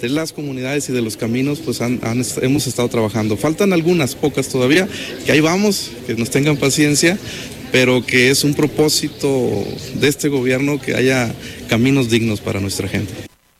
de las comunidades y de los caminos, pues hemos estado trabajando. Faltan algunas, pocas todavía, que ahí vamos, que nos tengan paciencia, pero que es un propósito de este gobierno que haya caminos dignos para nuestra gente.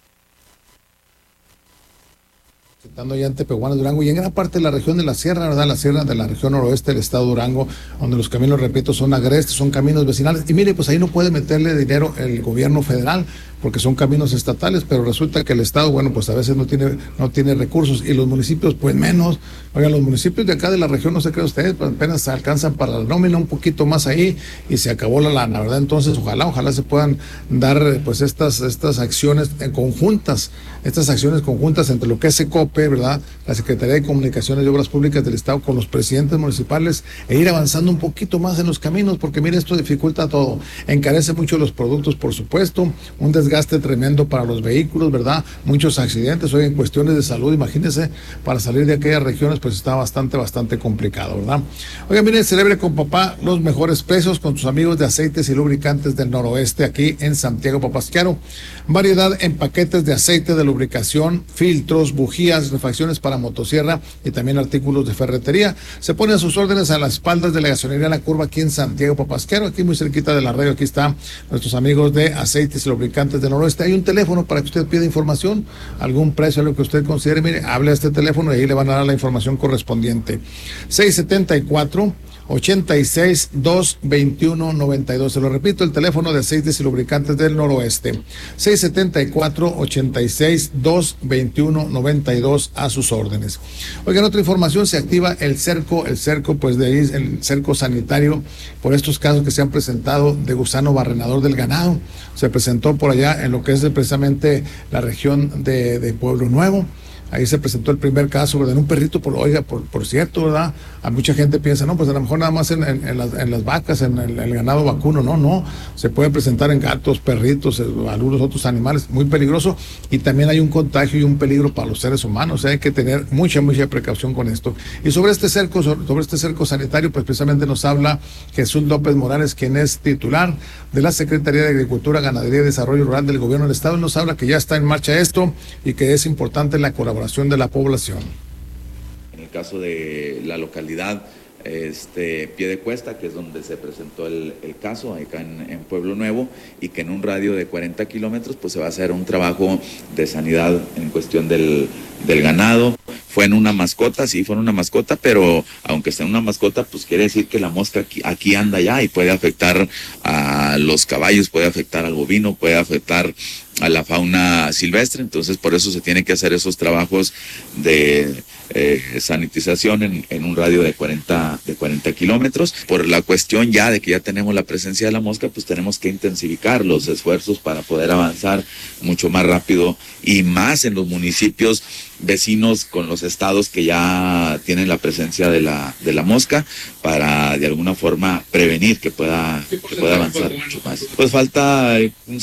Estando ya en Tepehuanes, Durango, y en gran parte de la región de la sierra, ¿verdad? La sierra de la región noroeste del estado de Durango, donde los caminos, repito, son agrestes, son caminos vecinales. Y mire, pues ahí no puede meterle dinero el gobierno federal, porque son caminos estatales, pero resulta que el estado, bueno, pues a veces no tiene recursos, y los municipios, pues menos. Oigan, los municipios de acá de la región, no se creen ustedes, pues apenas se alcanzan para la nómina, un poquito más ahí, y se acabó la lana, ¿verdad? Entonces, ojalá se puedan dar, pues, estas acciones conjuntas entre lo que es Secope, ¿verdad? La Secretaría de Comunicaciones y Obras Públicas del Estado con los presidentes municipales, e ir avanzando un poquito más en los caminos, porque mire, esto dificulta todo, encarece mucho los productos, por supuesto, un desgaste tremendo para los vehículos, ¿verdad? Muchos accidentes, hoy en cuestiones de salud, imagínense, para salir de aquellas regiones, pues está bastante complicado, ¿verdad? Oiga, mire, celebre con papá los mejores precios con tus amigos de Aceites y Lubricantes del Noroeste, aquí en Santiago Papasquiaro. Variedad en paquetes de aceite de lubricación, filtros, bujías, refacciones para motosierra y también artículos de ferretería. Se pone a sus órdenes a las espaldas de la gasolinería La Curva, aquí en Santiago Papasquiaro, aquí muy cerquita de la radio. Aquí están nuestros amigos de Aceites y Lubricantes del Noroeste. Hay un teléfono para que usted pida información, algún precio, algo que usted considere. Mire, hable a este teléfono y ahí le van a dar la información correspondiente. 674-86-221-92. Se lo repito, el teléfono de Aceites y Lubricantes del Noroeste. 674-86-221-92, a sus órdenes. Oigan, otra información, se activa el cerco, pues de ahí, el cerco sanitario, por estos casos que se han presentado de gusano barrenador del ganado. Se presentó por allá en lo que es precisamente la región de Pueblo Nuevo. Ahí se presentó el primer caso, ¿verdad? En un perrito, por cierto, ¿verdad? A mucha gente piensa, no, pues a lo mejor nada más en las vacas, en el ganado vacuno. No, se puede presentar en gatos, perritos, algunos otros animales, muy peligroso, y también hay un contagio y un peligro para los seres humanos. O sea, hay que tener mucha precaución con esto. Y sobre este cerco sanitario, pues precisamente nos habla Jesús López Morales, quien es titular de la Secretaría de Agricultura, Ganadería y Desarrollo Rural del Gobierno del Estado. Él nos habla que ya está en marcha esto y que es importante la colaboración de la población. En el caso de la localidad Piedecuesta, que es donde se presentó el caso, acá en Pueblo Nuevo, y que en un radio de 40 kilómetros pues se va a hacer un trabajo de sanidad en cuestión del ganado. Fue en una mascota, sí, fue en una mascota, pero aunque sea una mascota, pues quiere decir que la mosca aquí anda ya y puede afectar a los caballos, puede afectar al bovino, puede afectar a la fauna silvestre. Entonces por eso se tiene que hacer esos trabajos de sanitización en un radio de 40 kilómetros. Por la cuestión ya de que ya tenemos la presencia de la mosca, pues tenemos que intensificar los esfuerzos para poder avanzar mucho más rápido y más en los municipios vecinos con los estados que ya tienen la presencia de la mosca, para de alguna forma prevenir que pueda avanzar mucho más. Pues falta un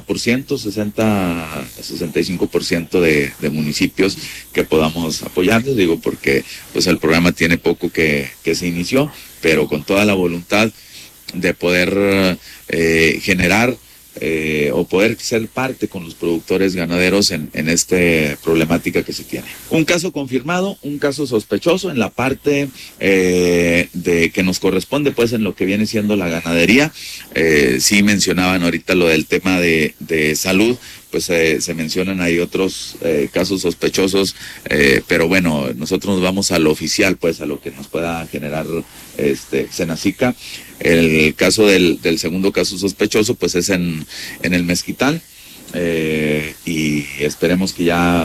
65% de municipios que podamos apoyarles, digo, porque pues el programa tiene poco que se inició, pero con toda la voluntad de poder generar o poder ser parte con los productores ganaderos en esta problemática que se tiene. Un caso confirmado, un caso sospechoso en la parte de que nos corresponde pues en lo que viene siendo la ganadería. Sí mencionaban ahorita lo del tema de salud, pues se mencionan ahí otros casos sospechosos, pero bueno, nosotros nos vamos a lo oficial, pues a lo que nos pueda generar Senacica. El caso del segundo caso sospechoso pues es en el Mezquital, y esperemos que ya